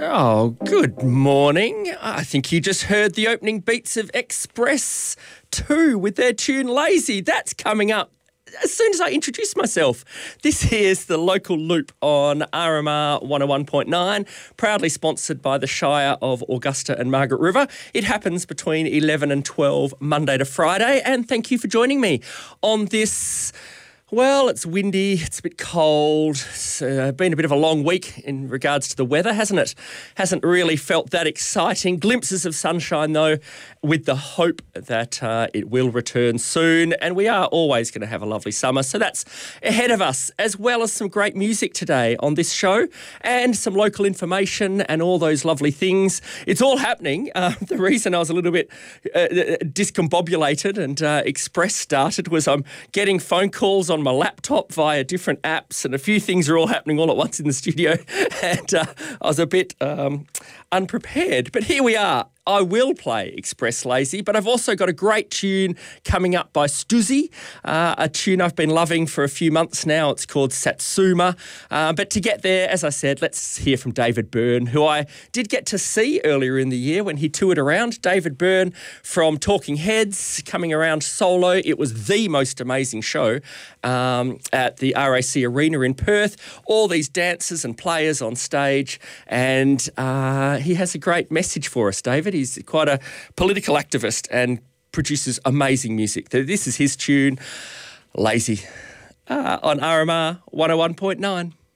Oh, good morning. I think you just heard the opening beats of Express 2 with their tune Lazy. That's coming up as soon as I introduce myself. This is the local loop on RMR 101.9, proudly sponsored by the Shire of Augusta and Margaret River. It happens between 11 and 12 Monday to Friday, and thank you for joining me on this. Well, it's windy, it's a bit cold, it's been a bit of a long week in regards to the weather, hasn't it? Hasn't really felt that exciting. Glimpses of sunshine, though, with the hope that it will return soon. And we are always going to have a lovely summer, so that's ahead of us, as well as some great music today on this show and some local information and all those lovely things. It's all happening. The reason I was a little bit discombobulated and Express started was I'm getting phone calls on my laptop via different apps, and a few things are all happening all at once in the studio, and I was a bit unprepared. But here we are. I will play Express Lazy, but I've also got a great tune coming up by Stussy, a tune I've been loving for a few months now. It's called Satsuma. But to get there, as I said, let's hear from David Byrne, who I did get to see earlier in the year when he toured around. David Byrne from Talking Heads, coming around solo. It was the most amazing show at the RAC Arena in Perth. All these dancers and players on stage, and he has a great message for us, David. He's quite a political activist and produces amazing music. This is his tune, Lazy, on RMR 101.9.